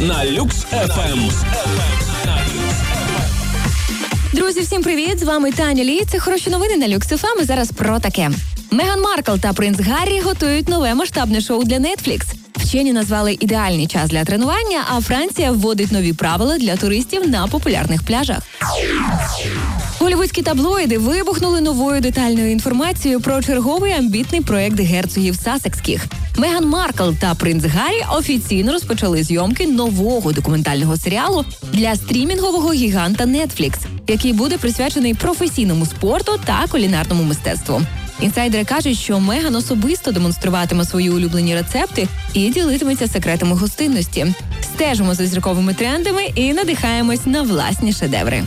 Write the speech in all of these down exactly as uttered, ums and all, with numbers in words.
на Люкс еф ем. Друзі, всім привіт! З вами Таня Лі. Це хороші новини на Люкс еф ем. І зараз про таке. Меган Маркл та принц Гаррі готують нове масштабне шоу для Netflix. Вчені назвали ідеальний час для тренування, а Франція вводить нові правила для туристів на популярних пляжах. Голлівудські таблоїди вибухнули новою детальною інформацією про черговий амбітний проект герцогів Сассекських. Меган Маркл та принц Гаррі офіційно розпочали зйомки нового документального серіалу для стрімінгового гіганта Netflix, який буде присвячений професійному спорту та кулінарному мистецтву. Інсайдери кажуть, що Меган особисто демонструватиме свої улюблені рецепти і ділитиметься секретами гостинності. Стежимо за зірковими трендами і надихаємось на власні шедеври.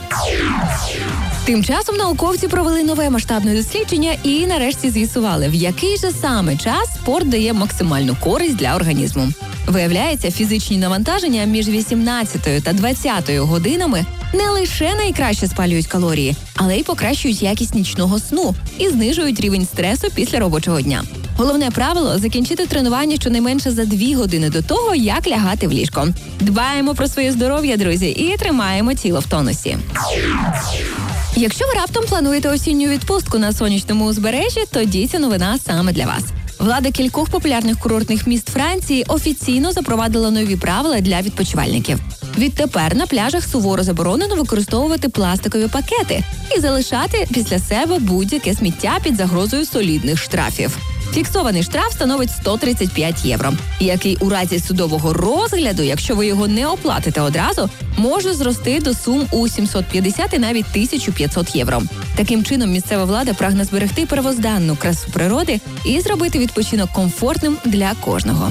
Тим часом науковці провели нове масштабне дослідження і нарешті з'ясували, в який же саме час спорт дає максимальну користь для організму. Виявляється, фізичні навантаження між вісімнадцятою та двадцятою годинами не лише найкраще спалюють калорії, але й покращують якість нічного сну і знижують рівень стресу після робочого дня. Головне правило – закінчити тренування щонайменше за дві години до того, як лягати в ліжко. Дбаємо про своє здоров'я, друзі, і тримаємо тіло в тонусі. Якщо ви раптом плануєте осінню відпустку на сонячному узбережжі, тоді ця новина саме для вас. Влада кількох популярних курортних міст Франції офіційно запровадила нові правила для відпочивальників. Відтепер на пляжах суворо заборонено використовувати пластикові пакети і залишати після себе будь-яке сміття під загрозою солідних штрафів. Фіксований штраф становить сто тридцять п'ять євро, який у разі судового розгляду, якщо ви його не оплатите одразу, може зрости до сум у сімсот п'ятдесят і навіть тисячу п'ятсот євро. Таким чином, місцева влада прагне зберегти первозданну красу природи і зробити відпочинок комфортним для кожного.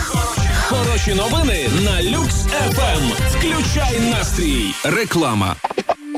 Хороші новини на Люкс еф ем. Включай настрій. Реклама.